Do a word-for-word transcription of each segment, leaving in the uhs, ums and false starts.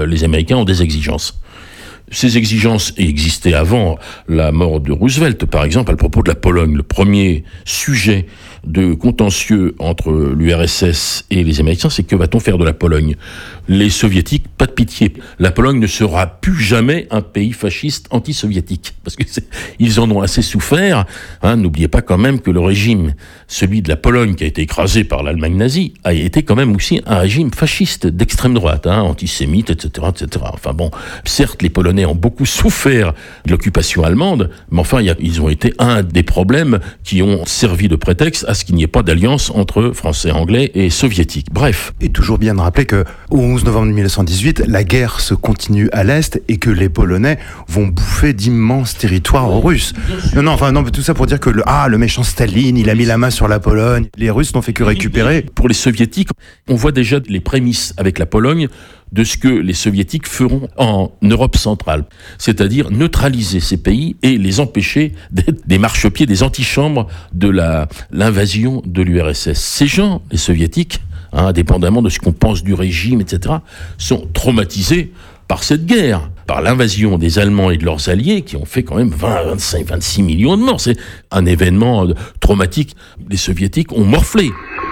euh, les Américains ont des exigences. Ces exigences existaient avant la mort de Roosevelt, par exemple, à propos de la Pologne. Le premier sujet de contentieux entre l'U R S S et les Américains, c'est que va-t-on faire de la Pologne ? Les Soviétiques, pas de pitié. La Pologne ne sera plus jamais un pays fasciste anti-soviétique, parce que c'est, ils en ont assez souffert. Hein, n'oubliez pas quand même que le régime, celui de la Pologne qui a été écrasé par l'Allemagne nazie, a été quand même aussi un régime fasciste d'extrême droite, hein, antisémite, et cetera, et cetera. Enfin bon, certes, les Polonais ont beaucoup souffert de l'occupation allemande, mais enfin, y a, ils ont été un des problèmes qui ont servi de prétexte à ce qu'il n'y ait pas d'alliance entre Français, Anglais et Soviétiques. Bref. Et toujours bien de rappeler que au onze novembre mille neuf cent dix-huit, la guerre se continue à l'Est et que les Polonais vont bouffer d'immenses territoires aux Russes. Non, non, enfin, non, tout ça pour dire que le, ah, le méchant Staline, il a mis la main sur la Pologne. Les Russes n'ont fait que récupérer. Pour les Soviétiques, on voit déjà les prémices avec la Pologne de ce que les Soviétiques feront en Europe centrale, c'est-à-dire neutraliser ces pays et les empêcher d'être des marchepieds, des antichambres de la, l'invasion de l'U R S S. Ces gens, les Soviétiques, hein, indépendamment de ce qu'on pense du régime, et cetera, sont traumatisés par cette guerre, par l'invasion des Allemands et de leurs alliés qui ont fait quand même vingt, vingt-cinq, vingt-six millions de morts. C'est un événement traumatique. Les Soviétiques ont morflé.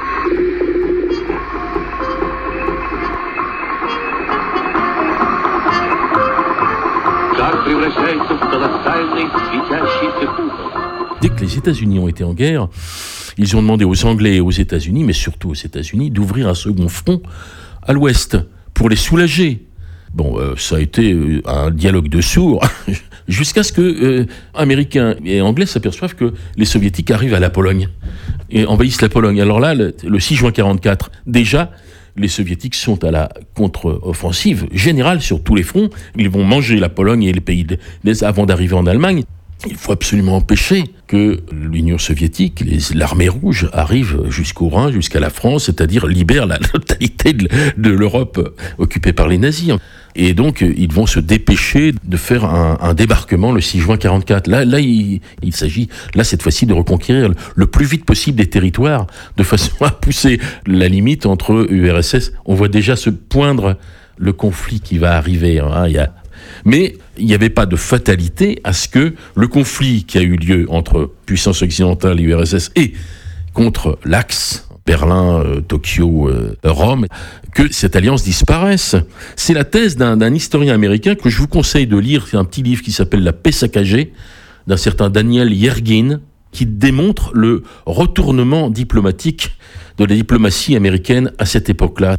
Dès que les États-Unis ont été en guerre, ils ont demandé aux Anglais et aux États-Unis, mais surtout aux États-Unis, d'ouvrir un second front à l'Ouest pour les soulager. Bon, euh, ça a été euh, un dialogue de sourds jusqu'à ce que euh, Américains et Anglais s'aperçoivent que les Soviétiques arrivent à la Pologne et envahissent la Pologne. Alors là, le, le six juin quarante-quatre, déjà, les Soviétiques sont à la contre-offensive générale sur tous les fronts. Ils vont manger la Pologne et les pays de l'Est avant d'arriver en Allemagne. Il faut absolument empêcher que l'Union soviétique, les, l'armée rouge, arrive jusqu'au Rhin, jusqu'à la France, c'est-à-dire libère la totalité de, de l'Europe occupée par les nazis. Et donc, ils vont se dépêcher de faire un, un débarquement le six juin quarante-quatre. Là, là il, il s'agit, là, cette fois-ci, de reconquérir le, le plus vite possible des territoires, de façon à pousser la limite entre U R S S. On voit déjà se poindre le conflit qui va arriver. Hein. Il y a Mais il n'y avait pas de fatalité à ce que le conflit qui a eu lieu entre puissance occidentale et U R S S et contre l'Axe, Berlin, euh, Tokyo, euh, Rome, que cette alliance disparaisse. C'est la thèse d'un, d'un historien américain que je vous conseille de lire. C'est un petit livre qui s'appelle La paix saccagée, d'un certain Daniel Yergin, qui démontre le retournement diplomatique de la diplomatie américaine à cette époque-là.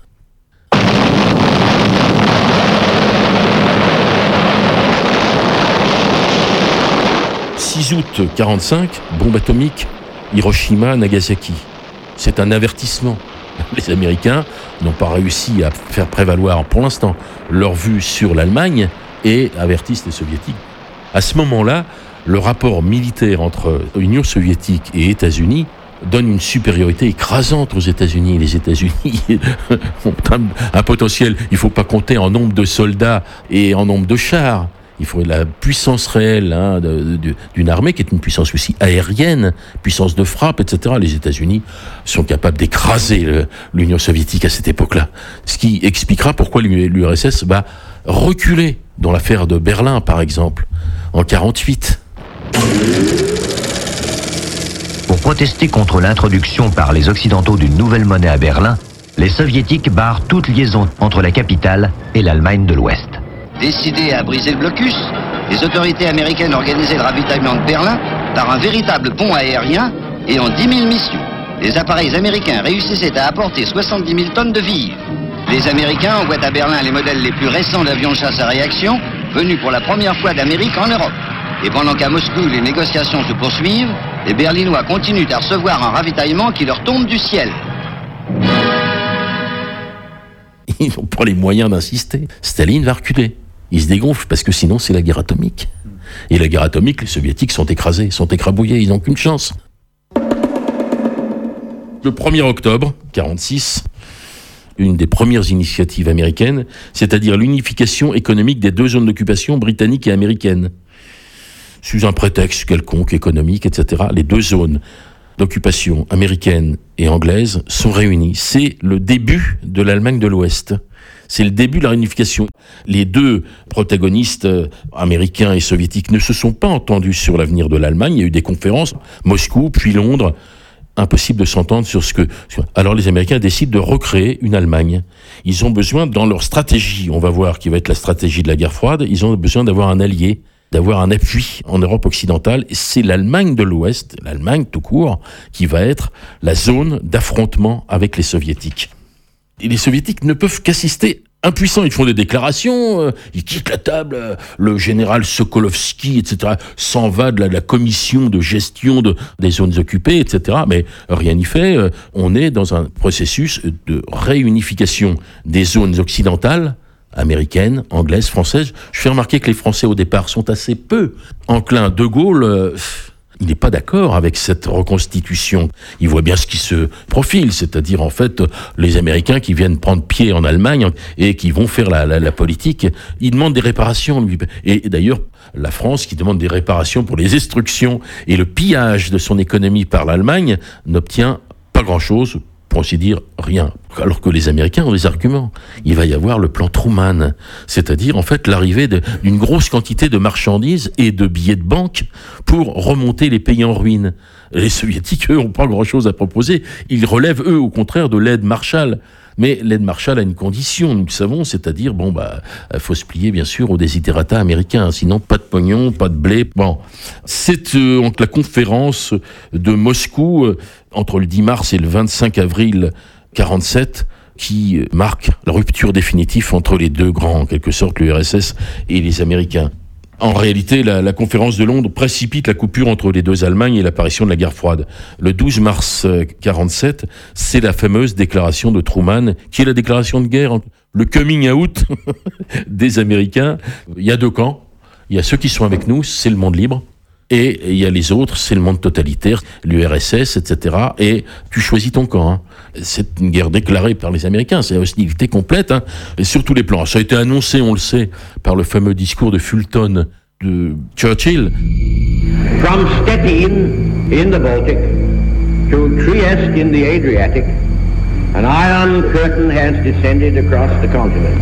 six août quarante-cinq, bombe atomique, Hiroshima, Nagasaki. C'est un avertissement. Les Américains n'ont pas réussi à faire prévaloir, pour l'instant, leur vue sur l'Allemagne et avertissent les Soviétiques. À ce moment-là, le rapport militaire entre Union soviétique et États-Unis donne une supériorité écrasante aux États-Unis. Les États-Unis ont un, un potentiel, il ne faut pas compter en nombre de soldats et en nombre de chars. Il faut la puissance réelle hein, de, de, d'une armée qui est une puissance aussi aérienne, puissance de frappe, et cetera. Les États-Unis sont capables d'écraser le, l'Union soviétique à cette époque-là. Ce qui expliquera pourquoi l'U R S S va reculer dans l'affaire de Berlin, par exemple, en quarante-huit. Pour protester contre l'introduction par les Occidentaux d'une nouvelle monnaie à Berlin, les Soviétiques barrent toute liaison entre la capitale et l'Allemagne de l'Ouest. Décidés à briser le blocus, les autorités américaines organisaient le ravitaillement de Berlin par un véritable pont aérien et en dix mille missions. Les appareils américains réussissaient à apporter soixante-dix mille tonnes de vivres. Les Américains envoient à Berlin les modèles les plus récents d'avions de chasse à réaction, venus pour la première fois d'Amérique en Europe. Et pendant qu'à Moscou les négociations se poursuivent, les Berlinois continuent à recevoir un ravitaillement qui leur tombe du ciel. Ils n'ont pas les moyens d'insister. Staline va reculer. Il se dégonfle parce que sinon c'est la guerre atomique. Et la guerre atomique, les Soviétiques sont écrasés, sont écrabouillés, ils n'ont qu'une chance. Le premier octobre quarante-six, une des premières initiatives américaines, c'est-à-dire l'unification économique des deux zones d'occupation britannique et américaine. Sous un prétexte quelconque, économique, et cetera, les deux zones d'occupation américaine et anglaise sont réunies. C'est le début de l'Allemagne de l'Ouest. C'est le début de la réunification. Les deux protagonistes euh, américains et soviétiques ne se sont pas entendus sur l'avenir de l'Allemagne. Il y a eu des conférences, Moscou, puis Londres. Impossible de s'entendre sur ce que... Alors les Américains décident de recréer une Allemagne. Ils ont besoin, dans leur stratégie, on va voir qui va être la stratégie de la guerre froide, ils ont besoin d'avoir un allié, d'avoir un appui en Europe occidentale. Et c'est l'Allemagne de l'Ouest, l'Allemagne tout court, qui va être la zone d'affrontement avec les Soviétiques. Et les Soviétiques ne peuvent qu'assister impuissants. Ils font des déclarations, euh, ils quittent la table, euh, le général Sokolovski, et cetera, s'en va de la, de la commission de gestion de, des zones occupées, et cetera. Mais rien n'y fait. Euh, on est dans un processus de réunification des zones occidentales, américaines, anglaises, françaises. Je fais remarquer que les Français, au départ, sont assez peu enclins. De Gaulle... Euh, Il n'est pas d'accord avec cette reconstitution. Il voit bien ce qui se profile, c'est-à-dire en fait les Américains qui viennent prendre pied en Allemagne et qui vont faire la, la, la politique. Ils demandent des réparations, lui. Et d'ailleurs, la France qui demande des réparations pour les destructions et le pillage de son économie par l'Allemagne n'obtient pas grand-chose. Pour ainsi dire, rien. Alors que les Américains ont des arguments. Il va y avoir le plan Truman, c'est-à-dire en fait l'arrivée de, d'une grosse quantité de marchandises et de billets de banque pour remonter les pays en ruine. Les Soviétiques, eux, n'ont pas grand-chose à proposer. Ils relèvent, eux, au contraire, de l'aide Marshall. Mais l'aide Marshall a une condition, nous le savons, c'est-à-dire, bon, bah, faut se plier, bien sûr, aux desiderata américains, sinon pas de pognon, pas de blé. Bon. C'est euh, entre la conférence de Moscou, euh, entre le dix mars et le vingt-cinq avril quarante-sept, qui euh, marque la rupture définitive entre les deux grands, en quelque sorte, l'U R S S et les Américains. En réalité, la, la conférence de Londres précipite la coupure entre les deux Allemagnes et l'apparition de la guerre froide. Le douze mars quarante-sept, c'est la fameuse déclaration de Truman, qui est la déclaration de guerre, le coming out des Américains. Il y a deux camps. Il y a ceux qui sont avec nous, c'est le monde libre. Et il y a les autres, c'est le monde totalitaire, l'U R S S, et cetera. Et tu choisis ton camp. Hein. C'est une guerre déclarée par les Américains, c'est la hostilité complète, hein, et sur tous les plans. Ça a été annoncé, on le sait, par le fameux discours de Fulton de Churchill. From Stettin in the Baltic to Trieste in the Adriatic, an iron curtain has descended across the continent.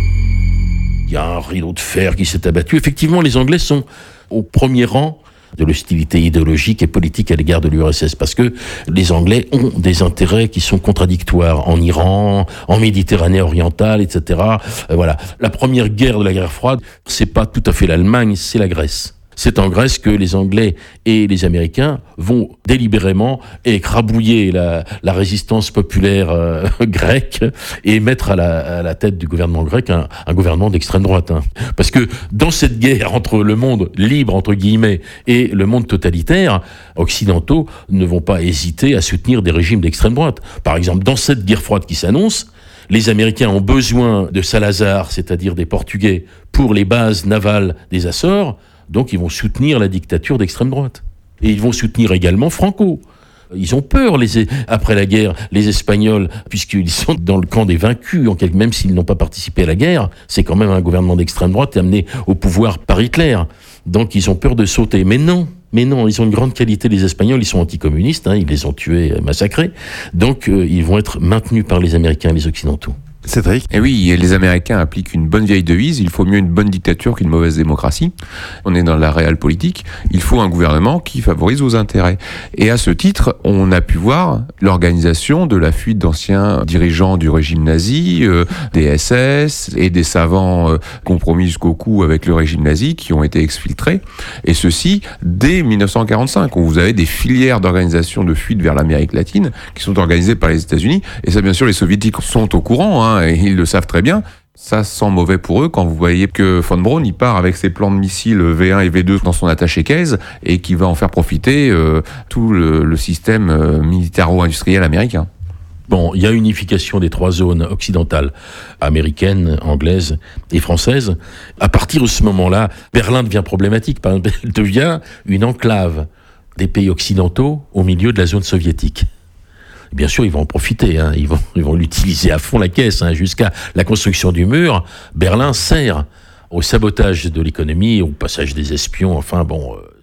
Il y a un rideau de fer qui s'est abattu. Effectivement, les Anglais sont au premier rang de l'hostilité idéologique et politique à l'égard de l'U R S S, parce que les Anglais ont des intérêts qui sont contradictoires en Iran, en Méditerranée orientale, et cetera. Euh, voilà. La première guerre de la guerre froide, c'est pas tout à fait l'Allemagne, c'est la Grèce. C'est en Grèce que les Anglais et les Américains vont délibérément écrabouiller la, la résistance populaire euh, grecque et mettre à la, à la tête du gouvernement grec un, un gouvernement d'extrême droite. Hein. Parce que dans cette guerre entre le monde libre, entre guillemets, et le monde totalitaire, occidentaux ne vont pas hésiter à soutenir des régimes d'extrême droite. Par exemple, dans cette guerre froide qui s'annonce, les Américains ont besoin de Salazar, c'est-à-dire des Portugais, pour les bases navales des Açores. Donc ils vont soutenir la dictature d'extrême droite. Et ils vont soutenir également Franco. Ils ont peur, les, après la guerre, les Espagnols, puisqu'ils sont dans le camp des vaincus, en quelque, même s'ils n'ont pas participé à la guerre, c'est quand même un gouvernement d'extrême droite amené au pouvoir par Hitler. Donc ils ont peur de sauter. Mais non, mais non, ils ont une grande qualité, les Espagnols, ils sont anticommunistes, hein, ils les ont tués, massacrés. Donc euh, ils vont être maintenus par les Américains et les Occidentaux. Cédric ? Et oui, les Américains appliquent une bonne vieille devise, il faut mieux une bonne dictature qu'une mauvaise démocratie. On est dans la réelle politique, il faut un gouvernement qui favorise vos intérêts. Et à ce titre, on a pu voir l'organisation de la fuite d'anciens dirigeants du régime nazi, euh, des S S et des savants euh, compromis jusqu'au cou avec le régime nazi qui ont été exfiltrés. Et ceci dès dix-neuf cent quarante-cinq, où vous avez des filières d'organisation de fuite vers l'Amérique latine qui sont organisées par les États-Unis. Et ça, bien sûr, les Soviétiques sont au courant, hein, et ils le savent très bien. Ça sent mauvais pour eux quand vous voyez que von Braun, il part avec ses plans de missiles V un et V deux dans son attaché-caisse et qui va en faire profiter euh, tout le, le système euh, militaro-industriel américain. Bon, il y a unification des trois zones occidentales, américaines, anglaises et françaises. À partir de ce moment-là, Berlin devient problématique. Par exemple, elle devient une enclave des pays occidentaux au milieu de la zone soviétique. Bien sûr, ils vont en profiter, hein. ils vont, ils vont l'utiliser à fond la caisse, hein. Jusqu'à la construction du mur. Berlin sert au sabotage de l'économie, au passage des espions, enfin bon... Euh,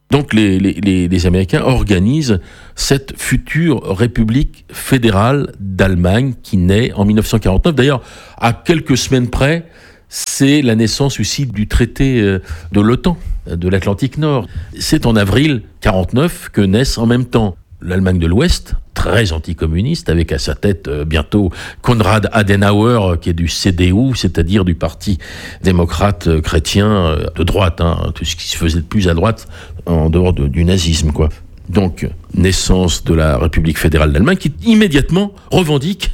Donc les, les, les, les Américains organisent cette future République fédérale d'Allemagne qui naît en dix-neuf cent quarante-neuf. D'ailleurs, à quelques semaines près, c'est la naissance aussi du traité de l'OTAN, de l'Atlantique Nord. C'est en avril quarante-neuf que naissent en même temps l'Allemagne de l'Ouest, très anticommuniste, avec à sa tête euh, bientôt Konrad Adenauer, qui est du C D U, c'est-à-dire du Parti démocrate euh, chrétien euh, de droite, hein, tout ce qui se faisait de plus à droite en dehors de, du nazisme, quoi. Donc, naissance de la République fédérale d'Allemagne, qui immédiatement revendique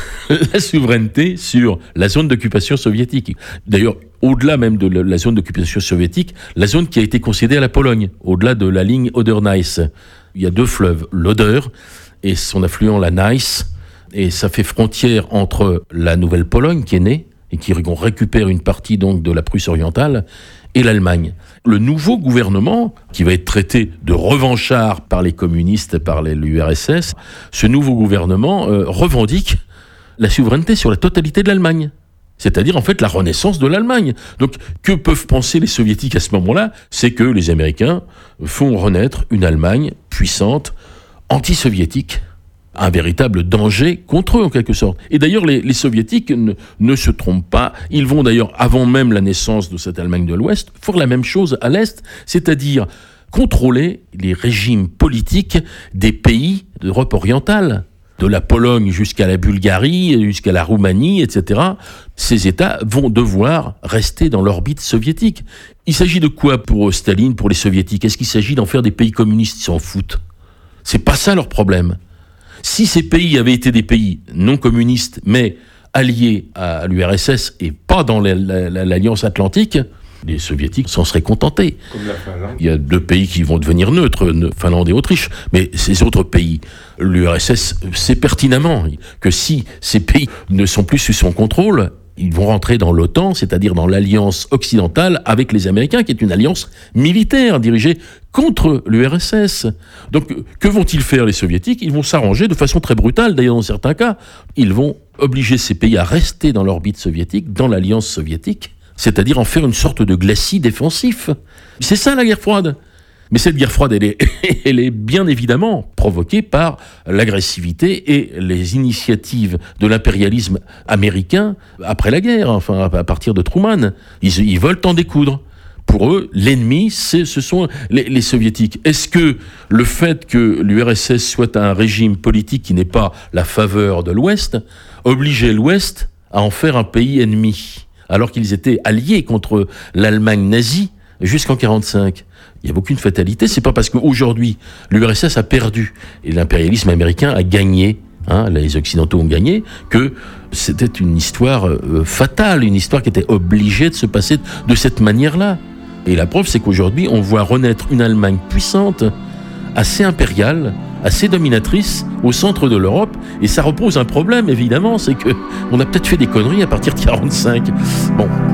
la souveraineté sur la zone d'occupation soviétique. D'ailleurs, au-delà même de la zone d'occupation soviétique, la zone qui a été concédée à la Pologne, au-delà de la ligne Oder-Neisse. Il y a deux fleuves, l'Oder et son affluent la Neisse, et ça fait frontière entre la Nouvelle-Pologne qui est née et qui récupère une partie donc de la Prusse orientale et l'Allemagne. Le nouveau gouvernement, qui va être traité de revanchard par les communistes, par l'U R S S, ce nouveau gouvernement euh, revendique la souveraineté sur la totalité de l'Allemagne. C'est-à-dire, en fait, la renaissance de l'Allemagne. Donc, que peuvent penser les Soviétiques à ce moment-là ? C'est que les Américains font renaître une Allemagne puissante, anti-soviétique, un véritable danger contre eux, en quelque sorte. Et d'ailleurs, les, les Soviétiques ne, ne se trompent pas. Ils vont d'ailleurs, avant même la naissance de cette Allemagne de l'Ouest, faire la même chose à l'Est, c'est-à-dire contrôler les régimes politiques des pays d'Europe orientale. De la Pologne jusqu'à la Bulgarie, jusqu'à la Roumanie, et cetera, ces États vont devoir rester dans l'orbite soviétique. Il s'agit de quoi pour Staline, pour les Soviétiques ? Est-ce qu'il s'agit d'en faire des pays communistes ? Ils s'en foutent. C'est pas ça leur problème. Si ces pays avaient été des pays non communistes, mais alliés à l'U R S S et pas dans la, la, la, l'Alliance Atlantique, les Soviétiques s'en seraient contentés. Comme la Finlande. Il y a deux pays qui vont devenir neutres, Finlande et Autriche. Mais ces autres pays, l'U R S S sait pertinemment que si ces pays ne sont plus sous son contrôle, ils vont rentrer dans l'OTAN, c'est-à-dire dans l'alliance occidentale avec les Américains, qui est une alliance militaire dirigée contre l'U R S S. Donc, que vont-ils faire, les Soviétiques ? Ils vont s'arranger de façon très brutale, d'ailleurs dans certains cas. Ils vont obliger ces pays à rester dans l'orbite soviétique, dans l'alliance soviétique, c'est-à-dire en faire une sorte de glacis défensif. C'est ça la guerre froide. Mais cette guerre froide, elle est, elle est bien évidemment provoquée par l'agressivité et les initiatives de l'impérialisme américain après la guerre, enfin à partir de Truman. Ils, ils veulent en découdre. Pour eux, l'ennemi, c'est, ce sont les, les Soviétiques. Est-ce que le fait que l'U R S S soit un régime politique qui n'est pas la faveur de l'Ouest obligeait l'Ouest à en faire un pays ennemi, alors qu'ils étaient alliés contre l'Allemagne nazie jusqu'en quarante-cinq. Il n'y a aucune fatalité. C'est pas parce qu'aujourd'hui, l'U R S S a perdu et l'impérialisme américain a gagné, hein, les Occidentaux ont gagné, que c'était une histoire euh, fatale, une histoire qui était obligée de se passer de cette manière-là. Et la preuve, c'est qu'aujourd'hui, on voit renaître une Allemagne puissante, assez impériale, assez dominatrice, au centre de l'Europe. Et ça repose un problème, évidemment, c'est que on a peut-être fait des conneries à partir de quarante-cinq. Bon.